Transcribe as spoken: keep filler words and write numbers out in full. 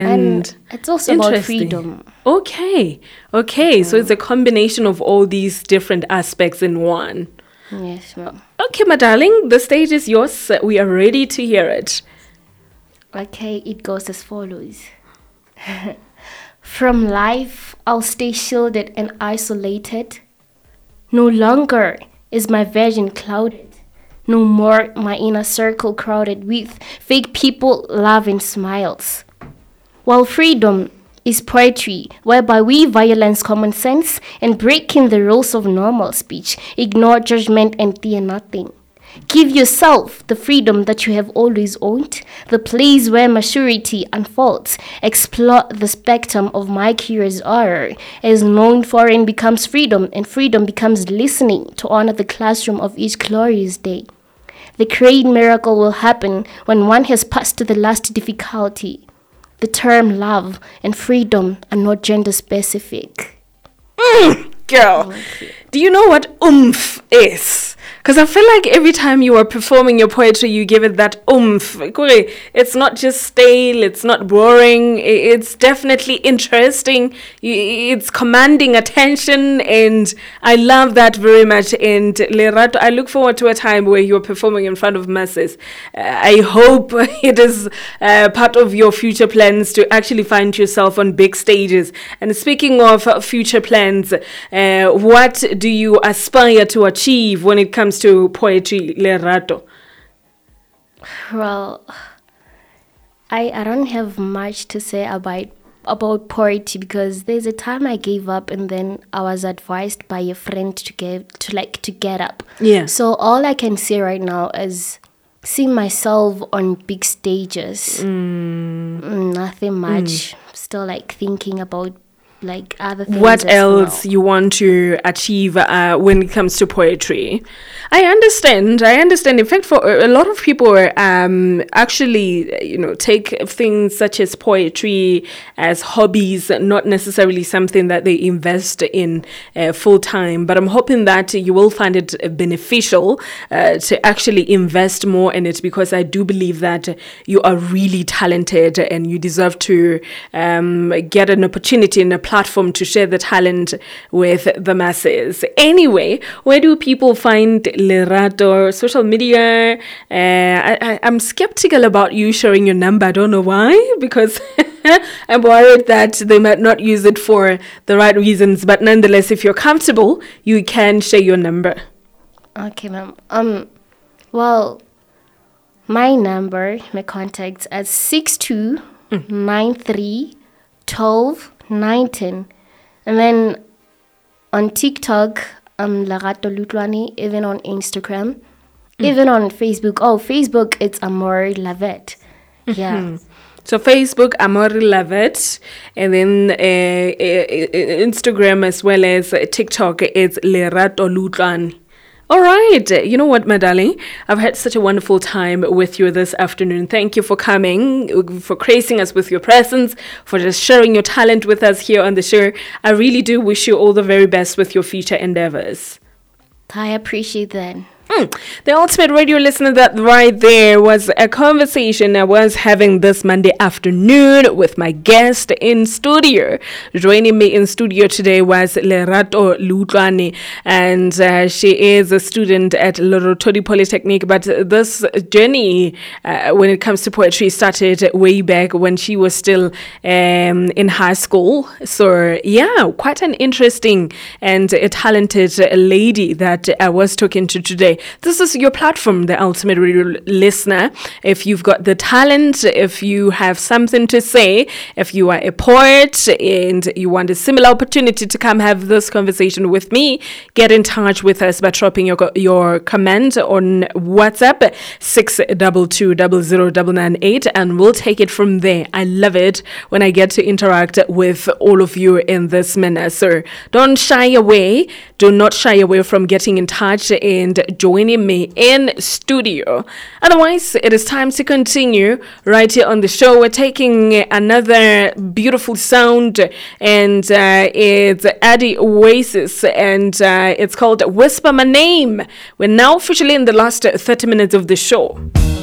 And it's also about freedom. Okay. Okay. Mm. So it's a combination of all these different aspects in one. Yes, ma'am. Okay, my darling, the stage is yours. We are ready to hear it. Okay, it goes as follows. From life, I'll stay shielded and isolated. No longer is my vision clouded. No more my inner circle crowded with fake people, love, and smiles. While freedom is poetry, whereby we violence common sense and breaking the rules of normal speech, ignore judgment and fear nothing. Give yourself the freedom that you have always owned, the place where maturity unfolds. Explore the spectrum of my curious aura, as known foreign becomes freedom, and freedom becomes listening to honor the classroom of each glorious day. The great miracle will happen when one has passed to the last difficulty. The term love and freedom are not gender specific. Mm, girl, do you know what oomph is? Because I feel like every time you are performing your poetry, you give it that oomph. It's not just stale, it's not boring, it's definitely interesting, it's commanding attention, and I love that very much. And Lerato, I look forward to a time where you're performing in front of masses. Uh, I hope it is uh, part of your future plans to actually find yourself on big stages. And speaking of future plans, uh, what do you aspire to achieve when it comes to poetry, Lerato? Well, I I don't have much to say about about poetry, because there's a time I gave up and then I was advised by a friend to get to like to get up. Yeah. So all I can say right now is see myself on big stages. Mm. Nothing much. Mm. Still like thinking about like other things. What else well. you want to achieve uh, when it comes to poetry? I understand. I understand. In fact, for a lot of people, um, actually, you know, take things such as poetry as hobbies, not necessarily something that they invest in uh, full time. But I'm hoping that you will find it beneficial uh, to actually invest more in it, because I do believe that you are really talented and you deserve to um, get an opportunity in a platform to share the talent with the masses. Anyway, where do people find Lerato? Social media? Uh, I, I, I'm skeptical about you sharing your number. I don't know why, because I'm worried that they might not use it for the right reasons. But nonetheless, if you're comfortable, you can share your number. Okay, ma'am. Um, well, my number, my contacts at six two nine three twelve nineteen, and then on TikTok, um, Lerato Lutlwane, even on Instagram, mm. even on Facebook. Oh, Facebook, it's Amor Lavet. Yeah. Mm-hmm. So Facebook, Amor Lavet, and then uh, uh, Instagram as well as TikTok, it's Lerato Lutlwane. All right. You know what, my darling? I've had such a wonderful time with you this afternoon. Thank you for coming, for gracing us with your presence, for just sharing your talent with us here on the show. I really do wish you all the very best with your future endeavors. I appreciate that. Mm. The ultimate radio listener, that right there was a conversation I was having this Monday afternoon with my guest in studio. Joining me in studio today was Lerato Lutlwane, and uh, she is a student at Lorotodi Polytechnic. But this journey, uh, when it comes to poetry, started way back when she was still um, in high school. So yeah, quite an interesting and a talented lady that I was talking to today. This is your platform, the ultimate radio listener. If you've got the talent, if you have something to say, if you are a poet and you want a similar opportunity to come have this conversation with me, get in touch with us by dropping your your comment on WhatsApp six two two zero zero nine nine eight, and we'll take it from there. I love it when I get to interact with all of you in this manner. So don't shy away. Do not shy away from getting in touch and joining me in studio. Otherwise, it is time to continue right here on the show. We're taking another beautiful sound, and uh, it's Adi Oasis, and uh, it's called Whisper My Name. We're now officially in the last thirty minutes of the show.